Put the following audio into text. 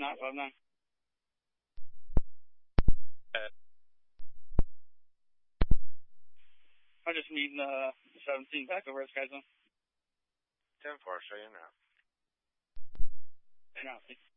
959. I'm just needing 17 back over at Sky Zone. 10-4, show you now. No,